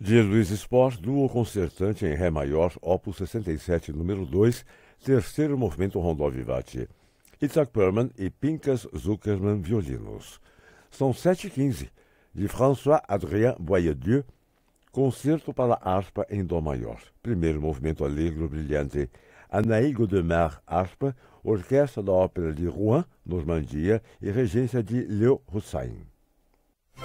De Luiz Spohr, duo concertante em Ré maior, opus 67, número 2, terceiro movimento rondó vivace. Itzhak Perlman e Pinchas Zuckerman, violinos. São 7h15, de François-Adrien Boieldieu, concerto para harpa em dó maior. Primeiro movimento alegro brilhante. Anaïs Godemar, harpa, orquestra da Ópera de Rouen, Normandia, e regência de Léo Hussein.